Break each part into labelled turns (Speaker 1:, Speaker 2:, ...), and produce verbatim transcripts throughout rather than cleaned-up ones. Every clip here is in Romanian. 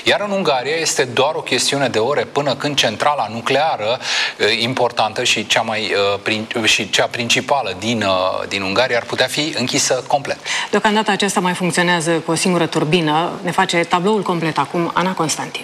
Speaker 1: Iar în Ungaria este doar o chestiune de ore până când centrala nucleară importantă și cea, mai, și cea principală din, din Ungaria ar putea fi închisă complet.
Speaker 2: Deocamdată aceasta mai funcționează cu o singură turbină. Ne face tabloul complet acum Ana Constantin.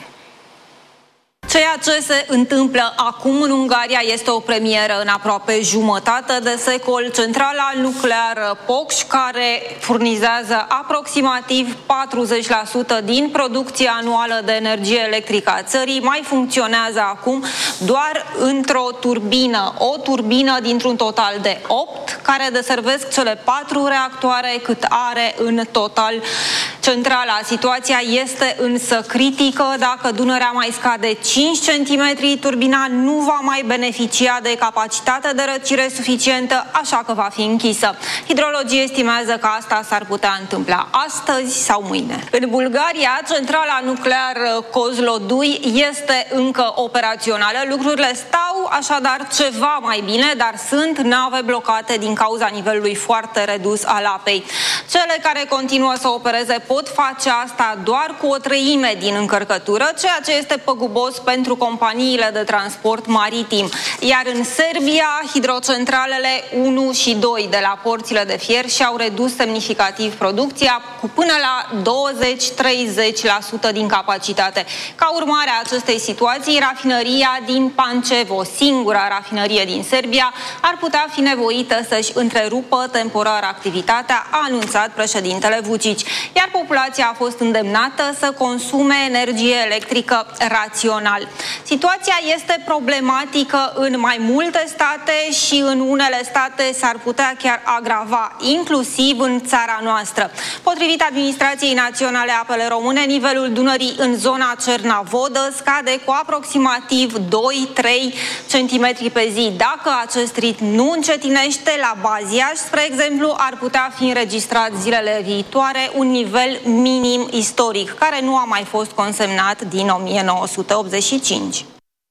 Speaker 3: Ceea ce se întâmplă acum în Ungaria este o premieră în aproape jumătate de secol. Centrala nucleară Pokș, care furnizează aproximativ patruzeci la sută din producția anuală de energie electrică a țării, mai funcționează acum doar într-o turbină. O turbină dintr-un total de opt, care deservesc cele patru reactoare cât are în total centrala. Situația este însă critică. Dacă Dunărea mai scade cinci centimetri, turbina nu va mai beneficia de capacitate de răcire suficientă, așa că va fi închisă. Hidrologia estimează că asta s-ar putea întâmpla astăzi sau mâine. În Bulgaria, centrala nucleară Kozlodui este încă operațională. Lucrurile stau așadar ceva mai bine, dar sunt nave blocate din cauza nivelului foarte redus al apei. Cele care continuă să opereze pot face asta doar cu o treime din încărcătură, ceea ce este păgubos pentru companiile de transport maritim. Iar în Serbia, hidrocentralele unu și doi de la porțile de fier și-au redus semnificativ producția cu până la douăzeci-treizeci la sută din capacitate. Ca urmare a acestei situații, rafinăria din Pančevo, singura rafinărie din Serbia, ar putea fi nevoită să-și întrerupă temporar activitatea, a anunțat președintele Vučić. Iar populația a fost îndemnată să consume energie electrică rațional. Situația este problematică în mai multe state și în unele state s-ar putea chiar agrava, inclusiv în țara noastră. Potrivit Administrației Naționale Apele Române, nivelul Dunării în zona Cernavodă scade cu aproximativ doi-trei centimetri pe zi. Dacă acest ritm nu încetinește, la Baziaș, spre exemplu, ar putea fi înregistrat zilele viitoare un nivel minim istoric, care nu a mai fost consemnat din o mie nouă sute optzeci și cinci.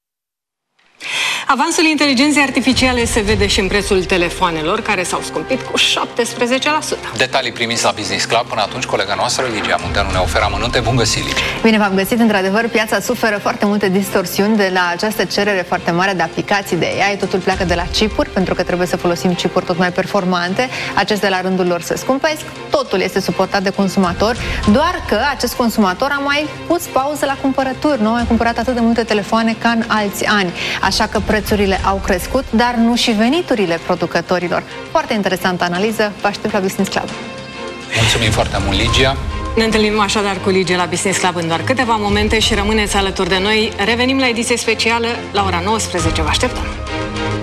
Speaker 2: Avansul inteligenței artificiale se vede și în prețul telefoanelor, care s-au scumpit cu șaptesprezece la sută.
Speaker 1: Detalii primiți la Business Club. Până atunci, colega noastră, Ligia Munteanu, ne oferă amănunte. Bun găsit, Ligia!
Speaker 4: Bine v-am găsit. Într-adevăr, piața suferă foarte multe distorsiuni de la această cerere foarte mare de aplicații de A I. Totul pleacă de la chipuri, pentru că trebuie să folosim chipuri tot mai performante. Acestea, la rândul lor, se scumpesc. Totul este suportat de consumator, doar că acest consumator a mai pus pauză la cumpărături. Nu a mai cumpărat atât de multe telefoane ca în alți ani. Așa că prețurile au crescut, dar nu și veniturile producătorilor. Foarte interesantă analiză. Vă aștept la Business Club.
Speaker 1: Mulțumim foarte mult, Ligia.
Speaker 2: Ne întâlnim așadar cu Ligia la Business Club în doar câteva momente și rămâneți alături de noi. Revenim la ediție specială la ora nouăsprezece. Vă așteptăm!